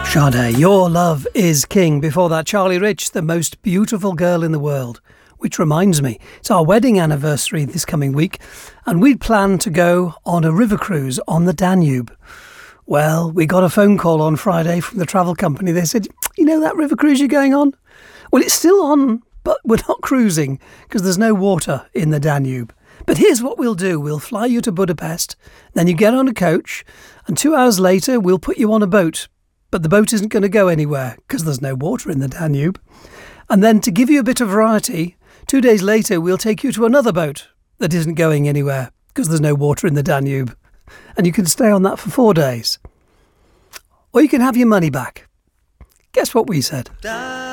Sade, Your Love is King. Before that, Charlie Rich, The Most Beautiful Girl in the World. Which reminds me, it's our wedding anniversary this coming week, and we'd planned to go on a river cruise on the Danube. Well, we got a phone call on Friday from the travel company. They said, you know that river cruise you're going on? Well, it's still on, but we're not cruising because there's no water in the Danube. But here's what we'll do. We'll fly you to Budapest, then you get on a coach, and 2 hours later we'll put you on a boat. But the boat isn't going to go anywhere because there's no water in the Danube. And then to give you a bit of variety, 2 days later we'll take you to another boat that isn't going anywhere because there's no water in the Danube. And you can stay on that for 4 days. Or you can have your money back. Guess what we said?